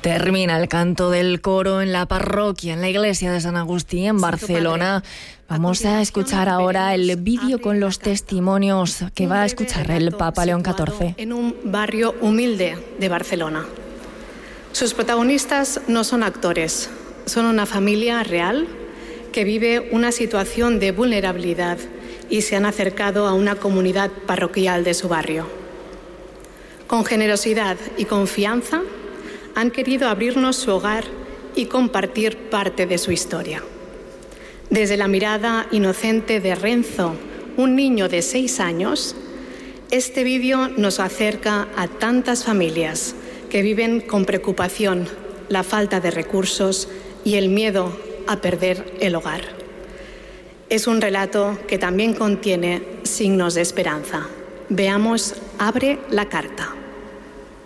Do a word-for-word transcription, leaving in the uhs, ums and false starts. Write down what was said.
Termina el canto del coro en la parroquia, en la iglesia de San Agustín, en Barcelona. Vamos a escuchar ahora el vídeo con los testimonios que va a escuchar el Papa León catorce. En un barrio humilde de Barcelona. Sus protagonistas no son actores, son una familia real que vive una situación de vulnerabilidad y se han acercado a una comunidad parroquial de su barrio. Con generosidad y confianza han querido abrirnos su hogar y compartir parte de su historia. Desde la mirada inocente de Renzo, un niño de seis años, este vídeo nos acerca a tantas familias que viven con preocupación la falta de recursos y el miedo a perder el hogar. Es un relato que también contiene signos de esperanza. Veamos, abre la carta.